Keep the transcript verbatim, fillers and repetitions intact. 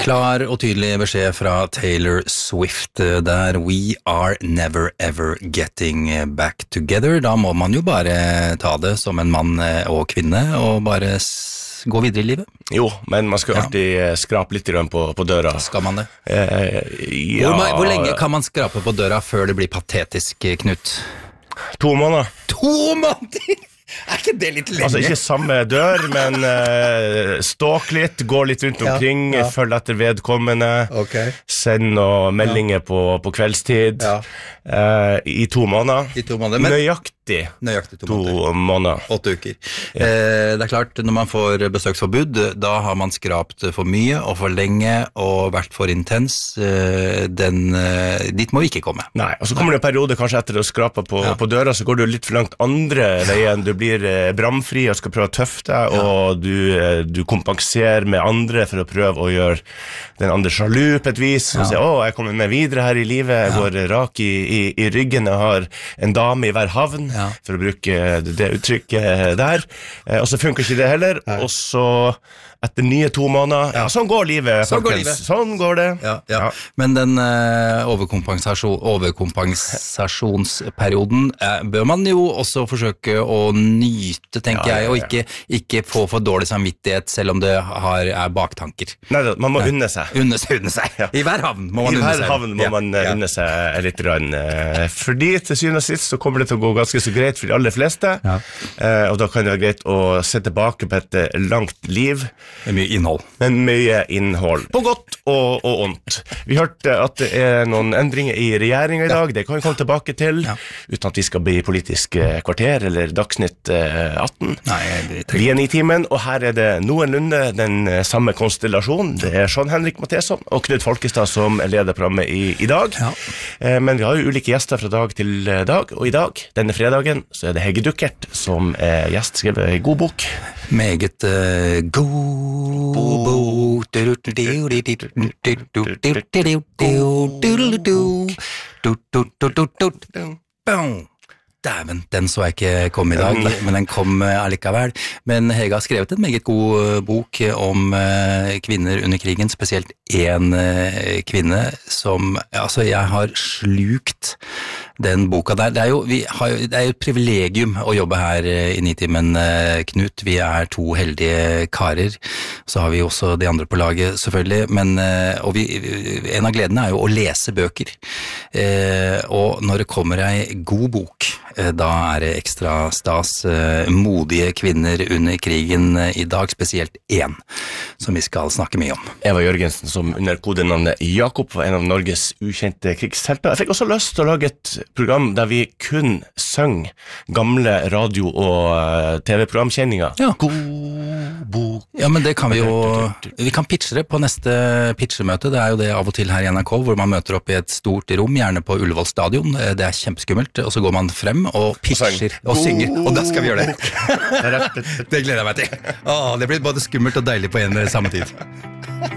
Klar og tydelig beskjed fra Taylor Swift der We are never ever getting back together. Da må man jo bare ta det som en mann og kvinne og bare gå videre i livet. Jo, men man skal ja. alltid skrape litt på, på døra. Skal man det? Eh, ja. hvor, hvor lenge kan man skrape på døra før det blir patetisk, Knut? To måneder. To måneder? Er ikke det litt lenge? Altså ikke samme dør, men uh, ståk litt, gå litt rundt omkring, ja, ja. Følg etter vedkommende, okay. Send noen meldinger ja. på, på kveldstid, ja. uh, i to måneder. I to måneder, men nøyaktig, nøyaktig to, to måneder. måneder. Åtte uker. Ja. Eh, det er klart, når man får besøksforbud, da har man skrapt for mye og for lenge og vært for intens. Eh, den, eh, dit må vi ikke komme. Nei, og så kommer Nei. det en periode kanskje etter å skrape på, ja. på døra, så går du litt for langt andre veien. Du blir bramfri og skal prøve å tøffe deg, ja. og du, du kompenserer med andre for å prøve å gjøre den andre sjalu på et vis, og ja. si, å, jeg kommer med videre her i livet, jeg ja. går rak i, i, i ryggen, jeg har en dame i hver havn, ja. for å bruke det uttrykket der, og så funker ikke det heller, ja. og så etter nye to måneder, ja, sånn går livet, sånn går, livet. sånn går det. Ja, ja. Ja. Men den uh, overkompensasjon, overkompensasjonsperioden uh, bør man jo også forsøke å nyte, tenker ja, ja, ja. jeg, og ikke, ikke få for dårlig samvittighet, selv om det har, er baktanker. Nei, man må unne seg. Unne seg, unne seg. Ja. I hver havn må man I unne seg. I hver havn må ja. man ja. unne seg litt rann. Fordi til syvende og sist så kommer det til å gå ganske så greit for de aller fleste, ja. uh, og da kan det være greit å se tilbake på et langt liv, med mye innhold. Med mye innhold. På godt og, og ondt. Vi hørte at det er noen endringer i regjeringen i dag. Ja. Det kan vi komme tilbake til, ja. uten at vi skal bli politisk kvarter eller Dagsnytt atten. Nei, vi er Nitimen, og her er det noenlunde den samme konstellasjonen. Det er Sean-Henrik Matheson og Knut Folkestad som leder programmet i, i dag. Ja. Men vi har jo ulike gjester fra dag til dag, og i dag, denne fredagen, så er det Hege Duckert som er gjest, skrevet en god bok. Meget uh, god bok. Dæven, den så jeg ikke komme i dag, men den kom allikevel. Men Hege har skrevet en meget god bok om kvinner under krigen, spesielt en kvinne som, altså jeg har slukt den boka der. Det er jo, vi har, det er jo et privilegium å jobbe her i Nitimen, Knut. Vi er to heldige karer. Så har vi også de andre på laget, selvfølgelig. Men, og vi, en av gledene er jo å lese bøker. Og når det kommer ei god bok, da er det ekstra stas. Modige kvinner under krigen i dag, spesielt én, som vi skal snakke mye om. Eva Jørgensen, som under kodenavnet Jakob, var en av Norges ukjente krigshelter. Jeg fikk også lyst til å lage et program der vi kun søng gamle radio- og tv-programkjenninger. Ja. God bok. Ja, men det kan vi jo, vi kan pitche det på neste pitchemøte. Det er jo det av og til her i N R K, hvor man møter opp i et stort rom, gjerne på Ullevål stadion. Det er kjempeskummelt, og så går man frem og pitcher og synger, og da skal vi gjøre det. Det gleder jeg meg til. Åh, det blir både skummelt og deilig på en samme tid.